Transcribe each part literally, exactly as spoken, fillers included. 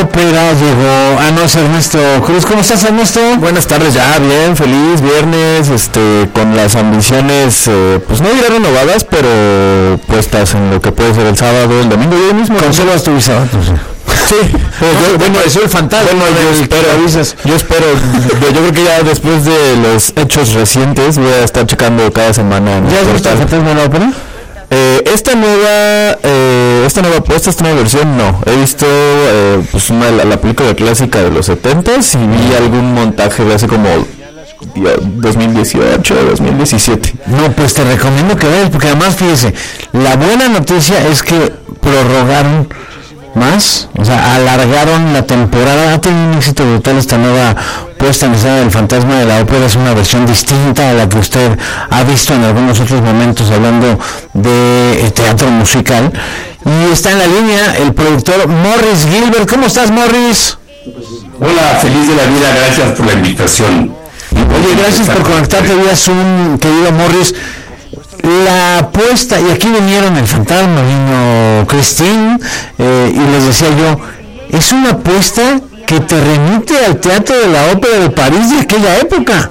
ópera llegó. Ah, no, es Ernesto Cruz. ¿Cómo estás, Ernesto? Buenas tardes, ya, bien, feliz viernes, este, con las ambiciones, eh, pues no diré renovadas, pero puestas en lo que puede ser el sábado, el domingo y el mismo. Conservas tu visa, entonces. Sí, pues no, yo, bueno, eso el fantasma. Bueno, yo espero, yo espero, yo, yo creo que ya después de los hechos recientes voy a estar checando cada semana. ¿Ya has visto el fantasma de la ópera? Eh, esta nueva, eh, esta nueva puesta, esta nueva versión, no. He visto eh, pues una, la, la película clásica de los setentas y vi algún montaje de hace como dos mil dieciocho, dos mil diecisiete. No, pues te recomiendo que veas, porque además, fíjese, la buena noticia es que prorrogaron más, o sea, alargaron la temporada. Ha tenido un éxito brutal esta nueva puesta en escena del Fantasma de la Ópera. Es una versión distinta a la que usted ha visto en algunos otros momentos hablando de teatro musical. Y está en la línea el productor Morris Gilbert. ¿Cómo estás, Morris? Hola, feliz de la vida, gracias por la invitación. Oye, gracias por conectarte vía Zoom, querido Morris. La apuesta, y aquí vinieron el fantasma, vino Christine, eh, y les decía yo, es una apuesta que te remite al Teatro de la Ópera de París de aquella época.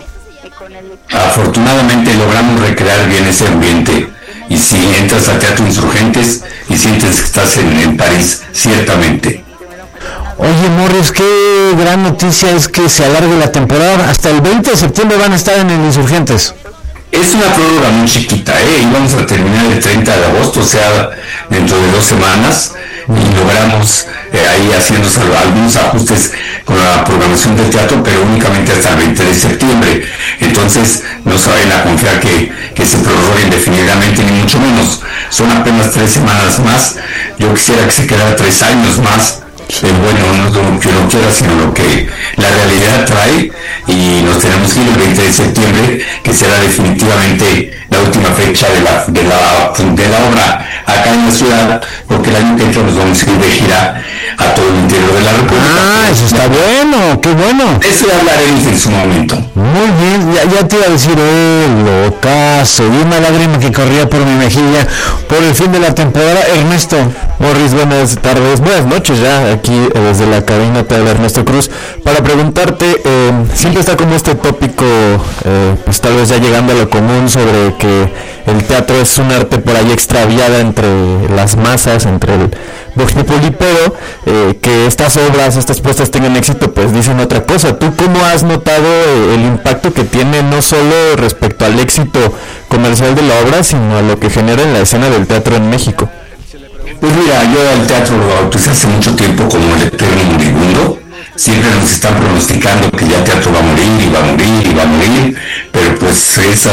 Afortunadamente logramos recrear bien ese ambiente, y si entras al Teatro Insurgentes y sientes que estás en, en París, ciertamente. Oye, Morris, qué gran noticia es que se alargue la temporada, hasta el veinte de septiembre van a estar en el Insurgentes. Es una prórroga muy chiquita, ¿eh? Íbamos a terminar el treinta de agosto, o sea, dentro de dos semanas, y logramos eh, ahí haciendo algunos ajustes con la programación del teatro, pero únicamente hasta el veinte de septiembre. Entonces, no saben a confiar que, que se prorrogue indefinidamente, ni mucho menos. Son apenas tres semanas más. Yo quisiera que se quedara tres años más. Eh, bueno, no es lo que uno quiera, sino lo que la realidad trae, y nos tenemos que ir el veinte de septiembre, que será definitivamente la última fecha de la, de la, de la obra acá en la ciudad, porque el año que entra nos vamos a ir de gira a todo el interior de la República. Ah, eso está bueno, qué bueno. Eso ya hablaremos en su momento. Muy bien, ya, ya te iba a decir, eh, locazo, y una lágrima que corría por mi mejilla por el fin de la temporada. Ernesto. Morris, buenas tardes, buenas noches ya, aquí eh, desde la cabina de Ernesto Cruz, para preguntarte, eh, siempre está como este tópico, eh, pues tal vez ya llegando a lo común, sobre que el teatro es un arte por ahí extraviada entre las masas, entre el vox populi, pero eh, que estas obras, estas puestas tengan éxito, pues dicen otra cosa. ¿Tú cómo has notado eh, el impacto que tiene no solo respecto al éxito comercial de la obra, sino a lo que genera en la escena del teatro en México? Pues mira, yo al teatro lo bauticé hace mucho tiempo como el eterno moribundo. Siempre nos están pronosticando que ya el teatro va a morir y va a morir y va a morir, pero pues esa,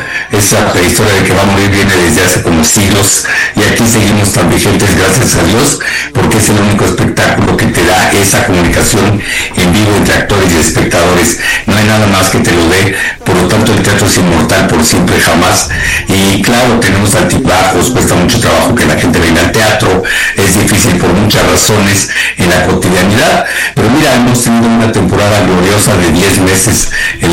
esa historia de que va a morir viene desde hace como siglos, y aquí seguimos tan vigentes, gracias a Dios, porque es el único espectáculo que te da esa comunicación en vivo entre actores y espectadores. No hay nada más que te lo dé, por lo tanto el teatro es inmortal por siempre, jamás. Y claro, tenemos altibajos, cuesta mucho trabajo que la gente venga al teatro, es difícil por muchas razones en la cotidianidad, pero mira, hemos tenido una temporada gloriosa de diez meses el